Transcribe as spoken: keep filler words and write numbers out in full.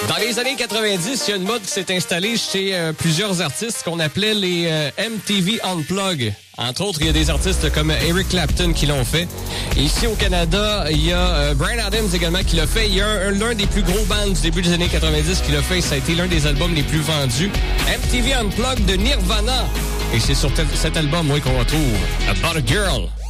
Dans les années quatre-vingt-dix, il y a une mode qui s'est installée chez euh, plusieurs artistes qu'on appelait les euh, M T V Unplugged. Entre autres, il y a des artistes comme Eric Clapton qui l'ont fait. Ici au Canada, il y a euh, Bryan Adams également qui l'a fait. Il y a un, l'un des plus gros bands du début des années quatre-vingt-dix qui l'a fait. Ça a été l'un des albums les plus vendus. M T V Unplugged de Nirvana. Et c'est sur t- cet album, oui, qu'on retrouve About a Girl.